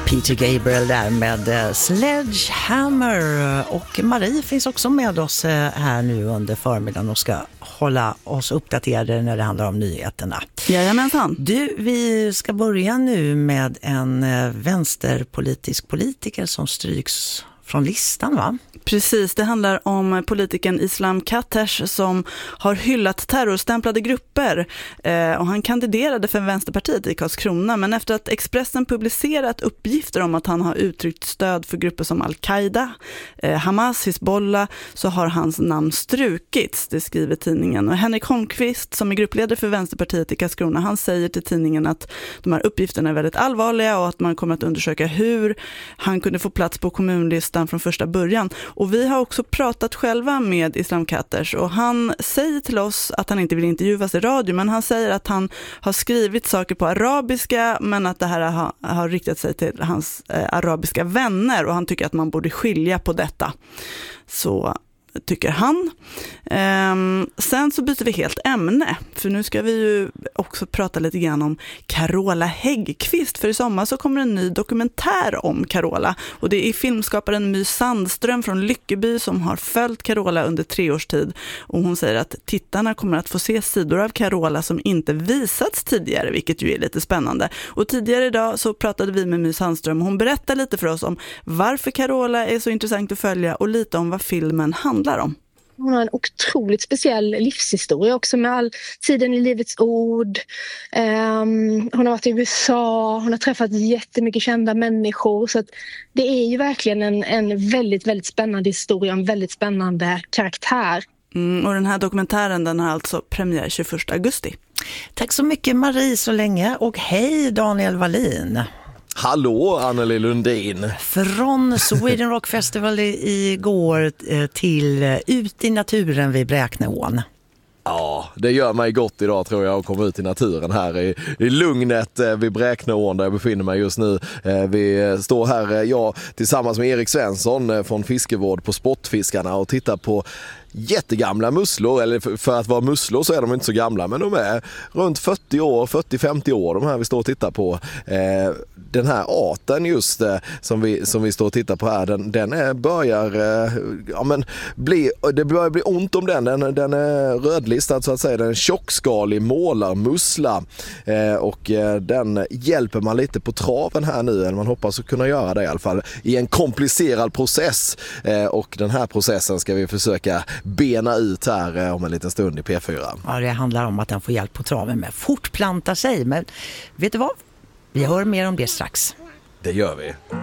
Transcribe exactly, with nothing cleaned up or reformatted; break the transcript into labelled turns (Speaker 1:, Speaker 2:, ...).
Speaker 1: Peter Gabriel där med Sledgehammer. Och Marie finns också med oss här nu under förmiddagen och ska hålla oss uppdaterade när det handlar om nyheterna.
Speaker 2: Jajamensan.
Speaker 1: Du, vi ska börja nu med en vänsterpolitisk politiker som stryks från listan, va?
Speaker 2: Precis, det handlar om politikern Islam Khatesh som har hyllat terrorstämplade grupper eh, och han kandiderade för Vänsterpartiet i Karlskrona, men efter att Expressen publicerat uppgifter om att han har uttryckt stöd för grupper som Al-Qaida, eh, Hamas, Hizbollah, så har hans namn strukits, det skriver tidningen. Och Henrik Holmqvist som är gruppledare för Vänsterpartiet i Karlskrona, han säger till tidningen att de här uppgifterna är väldigt allvarliga och att man kommer att undersöka hur han kunde få plats på kommunlistan från första början. Och vi har också pratat själva med Islam Khatesh och han säger till oss att han inte vill intervjuas i radio, men han säger att han har skrivit saker på arabiska, men att det här har, har riktat sig till hans eh, arabiska vänner och han tycker att man borde skilja på detta. Så tycker han. Ehm, sen så byter vi helt ämne, för nu ska vi ju också prata lite grann om Carola Häggkvist, för i sommar så kommer en ny dokumentär om Carola och det är filmskaparen My Sandström från Lyckeby som har följt Carola under tre års tid och hon säger att tittarna kommer att få se sidor av Carola som inte visats tidigare, vilket ju är lite spännande. Och tidigare idag så pratade vi med My Sandström och hon berättar lite för oss om varför Carola är så intressant att följa och lite om vad filmen handlar om.
Speaker 3: Hon har en otroligt speciell livshistoria också med all tiden i Livets ord. Um, hon har varit i U S A, hon har träffat jättemycket kända människor. Så att det är ju verkligen en, en väldigt, väldigt spännande historia, en väldigt spännande karaktär.
Speaker 2: Mm, och den här dokumentären den har alltså premiär tjugoförsta augusti.
Speaker 1: Tack så mycket Marie så länge och hej Daniel Wallin.
Speaker 4: Hallå Anneli Lundin.
Speaker 1: Från Sweden Rock Festival igår till ut i naturen vid Bräkneån.
Speaker 4: Ja, det gör mig gott idag tror jag att komma ut i naturen här i, i lugnet vid Bräkneån där jag befinner mig just nu. Vi står här, jag tillsammans med Erik Svensson från Fiskevård på Sportfiskarna och tittar på jättegamla musslor, eller för att vara musslor så är de inte så gamla, men de är runt fyrtio år, fyrtio femtio år de här vi står och tittar på. Eh, den här arten just eh, som, vi, som vi står och tittar på här, den, den är, börjar eh, ja, men bli, det börjar bli ont om den, den, den är rödlistad så att säga, den är en tjockskalig målarmussla eh, och eh, den hjälper man lite på traven här nu, eller man hoppas att kunna göra det i alla fall, i en komplicerad process eh, och den här processen ska vi försöka bena ut här om en liten stund i P fyra.
Speaker 1: Ja, det handlar om att den får hjälp på traven med fortplanta sig. Men vet du vad? Vi hör mer om det strax.
Speaker 4: Det gör vi.